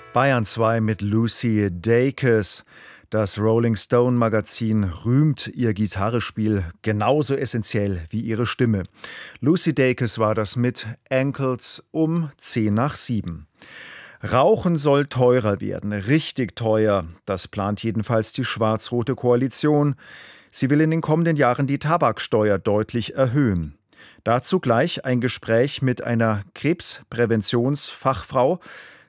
Bayern 2 mit Lucy Dacus. Das Rolling Stone Magazin rühmt ihr Gitarrespiel genauso essentiell wie ihre Stimme. Lucy Dacus war das mit Ankles um 7:10. Rauchen soll teurer werden, richtig teuer. Das plant jedenfalls die schwarz-rote Koalition. Sie will in den kommenden Jahren die Tabaksteuer deutlich erhöhen. Dazu gleich ein Gespräch mit einer Krebspräventionsfachfrau.